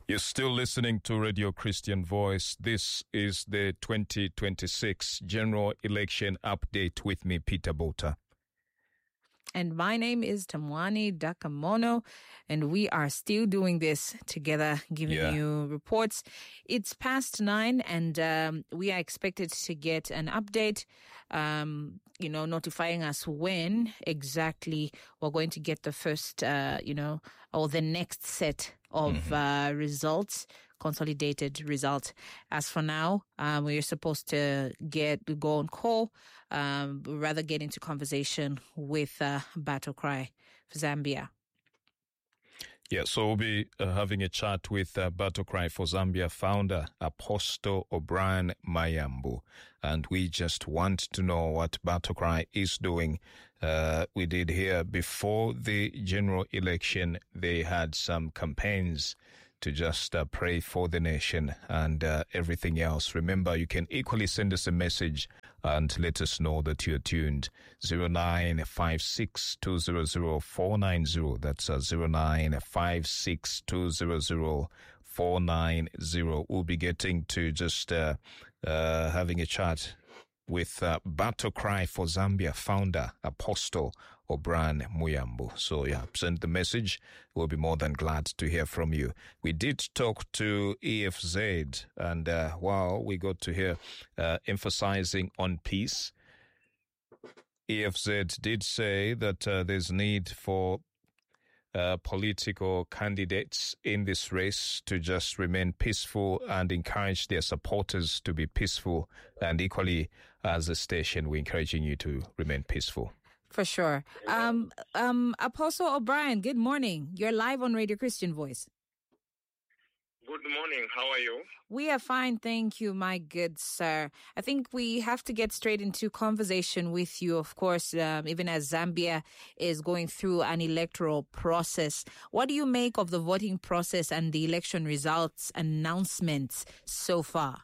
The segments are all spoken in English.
You're still listening to Radio Christian Voice. This is the 2026 General Election Update with me, Peter Bota. And my name is Tamwani Dakamono, and we are still doing this together, giving you reports. It's past 9, and we are expected to get an update, notifying us when exactly we're going to get the first, or the next set of results, consolidated results. As for now, we're supposed to go on call, rather get into conversation with Battle Cry for Zambia. Yeah, so we'll be having a chat with Battle Cry for Zambia founder, Apostle O'Brien Mayambu. And we just want to know what Battle Cry is doing. We did hear before the general election, they had some campaigns to just pray for the nation and everything else. Remember, you can equally send us a message and let us know that you're tuned. 0956200490. That's 0956200490. We'll be getting to just having a chat with Battle Cry for Zambia founder, Apostle O'Brien Mayambu. So send the message. We'll be more than glad to hear from you. We did talk to EFZ, and we got to hear emphasizing on peace. EFZ did say that there's need for political candidates in this race to just remain peaceful and encourage their supporters to be peaceful. And equally, as a station, we're encouraging you to remain peaceful. For sure. Apostle O'Brien, good morning. You're live on Radio Christian Voice. Good morning. How are you? We are fine, thank you, my good sir. I think we have to get straight into conversation with you, of course, even as Zambia is going through an electoral process. What do you make of the voting process and the election results announcements so far?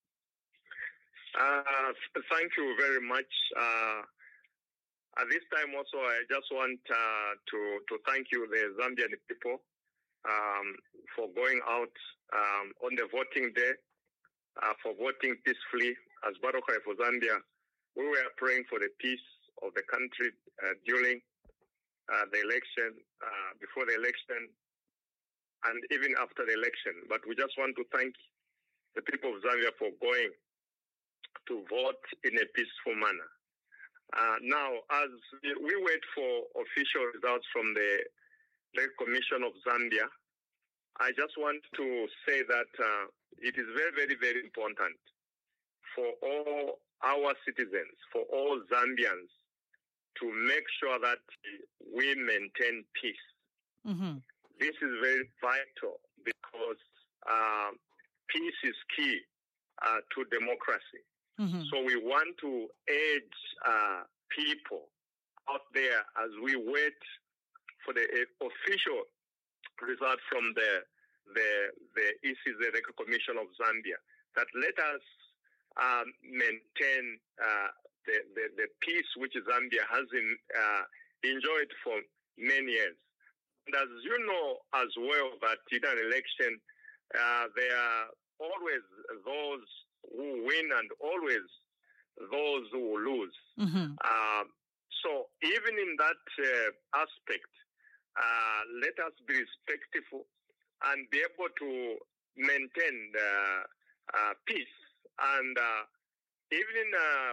Thank you very much. At this time also, I just want to thank you, the Zambian people, for going out on the voting day, for voting peacefully. As Battle Cry for Zambia, we were praying for the peace of the country during the election, before the election, and even after the election. But we just want to thank the people of Zambia for going to vote in a peaceful manner. Now, as we wait for official results from the Commission of Zambia, I just want to say that it is very, very, very important for all our citizens, for all Zambians, to make sure that we maintain peace. Mm-hmm. This is very vital because peace is key to democracy. Mm-hmm. So we want to urge people out there as we wait for the official result from the ECZ, the Commission of Zambia, that let us maintain the peace which Zambia has enjoyed for many years. And as you know as well, that in an election, there are always those who win and always those who lose. Mm-hmm. So even in that aspect, let us be respectful and be able to maintain peace. And even in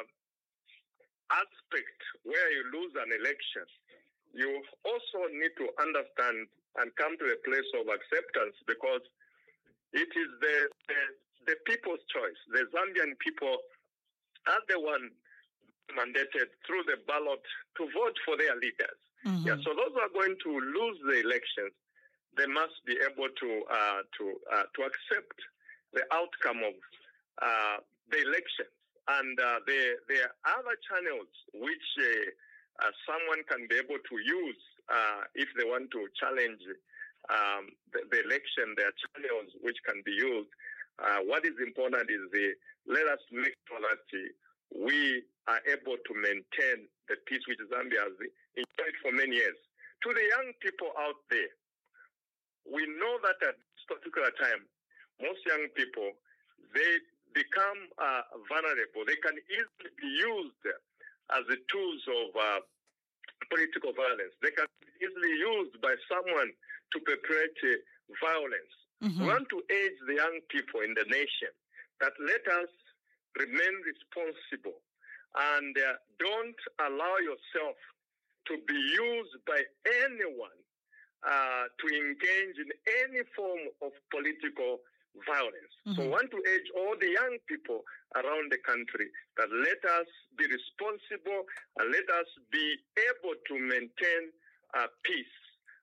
aspect where you lose an election, you also need to understand and come to a place of acceptance, because it is the people's choice. The Zambian people are the one mandated through the ballot to vote for their leaders. Mm-hmm. Yeah, so those who are going to lose the elections, they must be able to accept the outcome of the elections. And there are other channels which someone can be able to use if they want to challenge the election. There are channels which can be used. What is important is let us make sure that we are able to maintain the peace which Zambia has enjoyed for many years. To the young people out there, we know that at this particular time, most young people, they become vulnerable. They can easily be used as the tools of political violence. They can be easily used by someone to perpetrate violence. Mm-hmm. We want to urge the young people in the nation that let us remain responsible and don't allow yourself to be used by anyone to engage in any form of political violence. Mm-hmm. So I want to urge all the young people around the country that let us be responsible and let us be able to maintain peace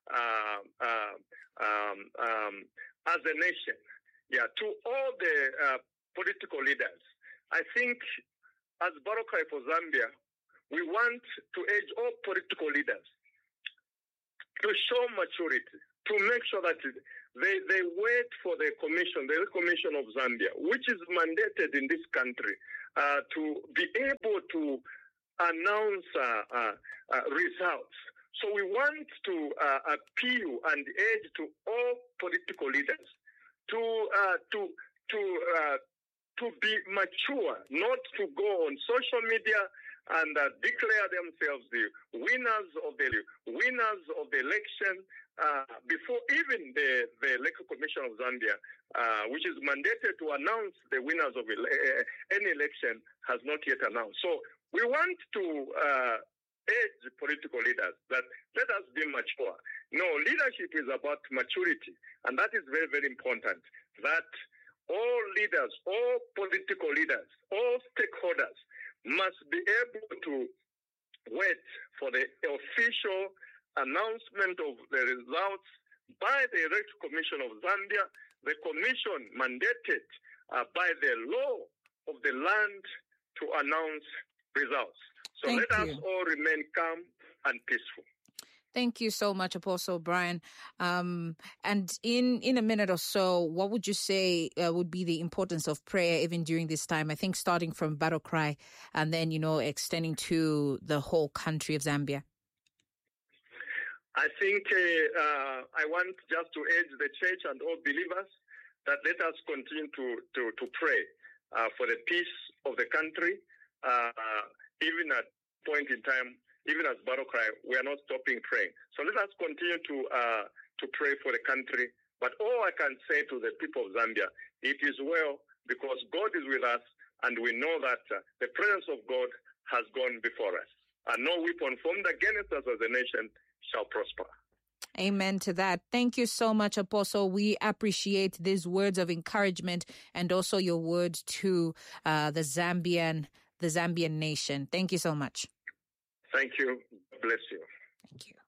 as a nation. Yeah, to all the political leaders, I think as Battle Cry for Zambia, we want to urge all political leaders to show maturity, to make sure that they wait for the commission of Zambia, which is mandated in this country, to be able to announce results. So we want to appeal and urge to all political leaders to be mature, not to go on social media and declare themselves the winners of the election before even the Electoral Commission of Zambia, which is mandated to announce the winners of any election, has not yet announced. So we want to urge the political leaders that let us be mature. No, leadership is about maturity, and that is very, very important. That all leaders, all political leaders, all stakeholders must be able to wait for the official announcement of the results by the Electoral Commission of Zambia, the commission mandated by the law of the land to announce results. So let us all remain calm and peaceful. Thank you so much, Apostle Brian. And in a minute or so, what would you say would be the importance of prayer even during this time? I think starting from Battle Cry and then, extending to the whole country of Zambia. I think I want just to urge the church and all believers that let us continue to pray for the peace of the country. Even at point in time, even as Battle Cry, we are not stopping praying. So let us continue to pray for the country. But all I can say to the people of Zambia, it is well because God is with us, and we know that the presence of God has gone before us. And no weapon formed against us as a nation shall prosper. Amen to that. Thank you so much, Apostle. We appreciate these words of encouragement and also your words to the Zambian nation. Thank you so much. Thank you. Bless you. Thank you.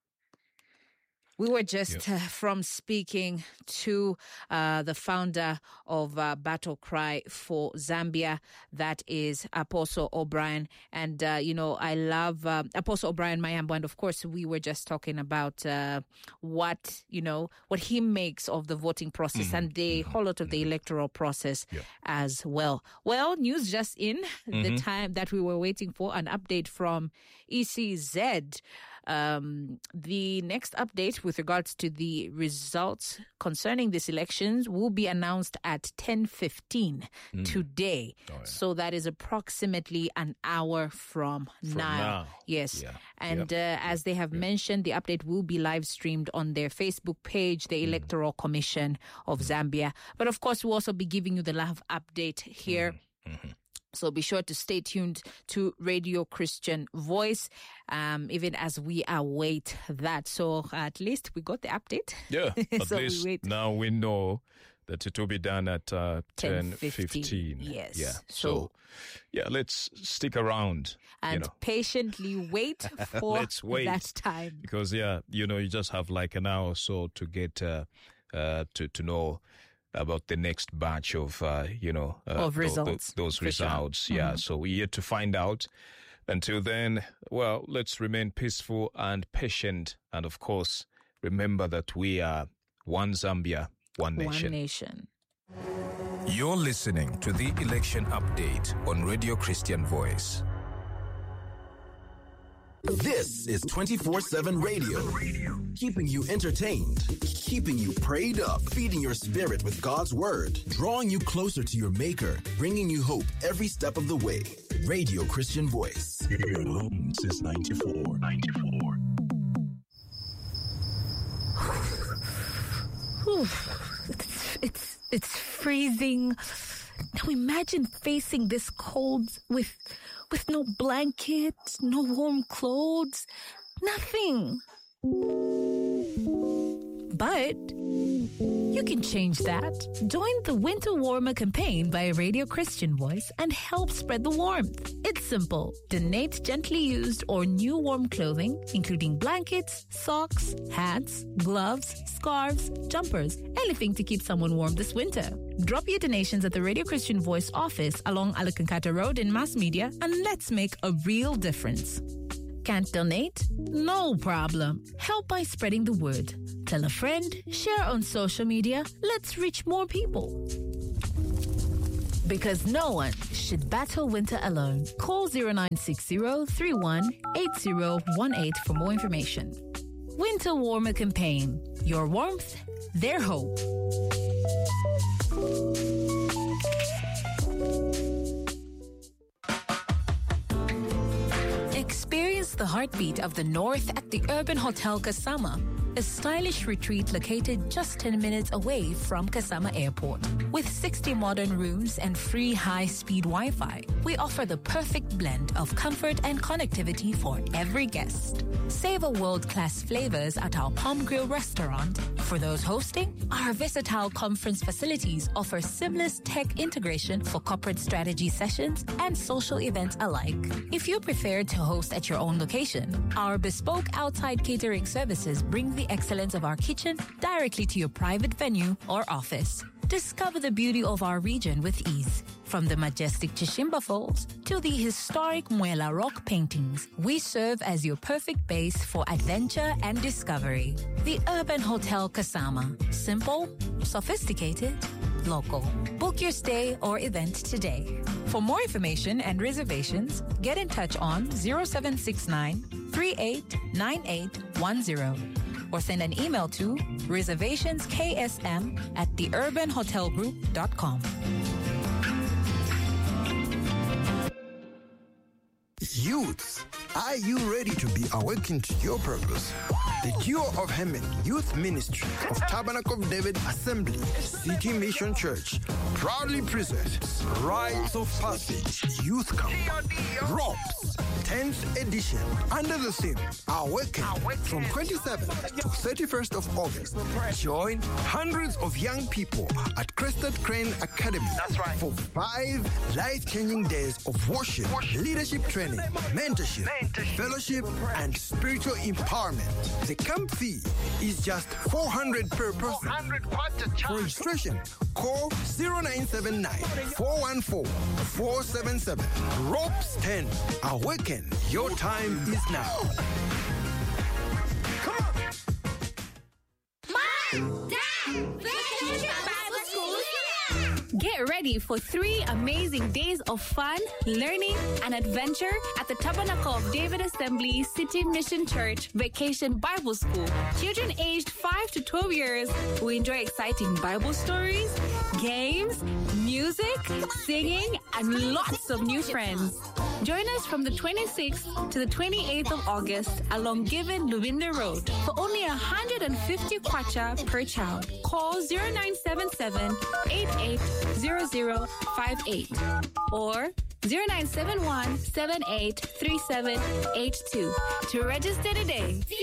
We were just from speaking to the founder of Battle Cry for Zambia, that is Apostle O'Brien. And, I love Apostle O'Brien Mayambo. And, of course, we were just talking about what he makes of the voting process and the whole lot of the electoral process as well. Well, news just in, the time that we were waiting for, an update from ECZ. The next update with regards to the results concerning these elections will be announced at 10:15 today. Oh, yeah. So that is approximately an hour from now. Yes. Yeah. And as they have mentioned, the update will be live streamed on their Facebook page, the Electoral Commission of Zambia. But of course, we'll also be giving you the live update here. So be sure to stay tuned to Radio Christian Voice, even as we await that. So at least we got the update. Yeah, at least now we know that it will be done at 10:15. Yes. Yeah. So let's stick around. And patiently wait for that time. Because, you just have like an hour or so to get to know about the next batch of, of results. Those results. Sure. Yeah, so we're yet to find out. Until then, well, let's remain peaceful and patient. And, of course, remember that we are one Zambia, one nation. One nation. You're listening to the election update on Radio Christian Voice. This is 24/7 radio. Keeping you entertained, keeping you prayed up, feeding your spirit with God's word, drawing you closer to your maker, bringing you hope every step of the way. Radio Christian Voice. Here alone since 94. It's freezing. Now imagine facing this cold with no blanket, no warm clothes, nothing. But you can change that. Join the Winter Warmer campaign by Radio Christian Voice and help spread the warmth. It's simple. Donate gently used or new warm clothing, including blankets, socks, hats, gloves, scarves, jumpers, anything to keep someone warm this winter. Drop your donations at the Radio Christian Voice office along Alakankata Road in Mass Media, and let's make a real difference. Can't donate? No problem. Help by spreading the word. Tell a friend, share on social media. Let's reach more people. Because no one should battle winter alone. Call 0960-318018 for more information. Winter Warmer Campaign. Your warmth, their hope. Experience the heartbeat of the North at the Urban Hotel Kasama, a stylish retreat located just 10 minutes away from Kasama Airport. With 60 modern rooms and free high-speed Wi-Fi, we offer the perfect blend of comfort and connectivity for every guest. Savor world-class flavors at our Palm Grill restaurant. For those hosting, our versatile conference facilities offer seamless tech integration for corporate strategy sessions and social events alike. If you prefer to host at your own location, our bespoke outside catering services bring the excellence of our kitchen directly to your private venue or office. Discover the beauty of our region with ease. From the majestic Chishimba Falls to the historic Muela rock paintings, we serve as your perfect base for adventure and discovery. The Urban Hotel Kasama. Simple, sophisticated, local. Book your stay or event today. For more information and reservations, get in touch on 0769-389810 or send an email to reservationsksm@theurbanhotelgroup.com. Youths, are you ready to be awakened to your purpose? The Duo of Heaven Youth Ministry of Tabernacle of David Assembly City Mission Church proudly presents Rites of Passage Youth Camp, ROPS, 10th edition, under the theme Awaken, from 27th to 31st of August. Join hundreds of young people at Crested Crane Academy for 5 life-changing days of worship, leadership training, mentorship, fellowship, and spiritual empowerment. The camp fee is just $400 per person. For registration, call 0979-414-477. ROPS 10. Awaken. Your time is now. Mom! Dad! Vacation Bible School is here! Get ready for 3 amazing days of fun, learning, and adventure at the Tabernacle of David Assembly City Mission Church Vacation Bible School. Children aged 5 to 12 years will enjoy exciting Bible stories, games, music, singing, and lots of new friends. Join us from the 26th to the 28th of August along Given Luvinda Road for only 150 kwacha per child. Call 0977-880058 or 0971-783782 to register today.